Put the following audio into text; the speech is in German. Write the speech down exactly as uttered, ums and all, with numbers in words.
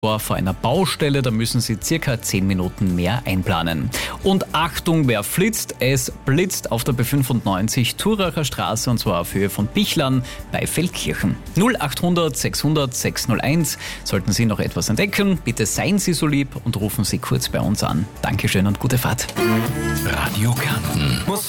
vor einer Baustelle, da müssen Sie circa zehn Minuten mehr einplanen. Und Achtung, wer flitzt, es blitzt auf der B fünfundneunzig Thuracher Straße und zwar auf Höhe von Bichlern bei Feldkirchen. null achthundert sechshundert sechshunderteins. Sollten Sie noch etwas entdecken, bitte seien Sie so lieb und rufen Sie kurz bei uns an. Dankeschön und gute Fahrt. Radio Kärnten. Muss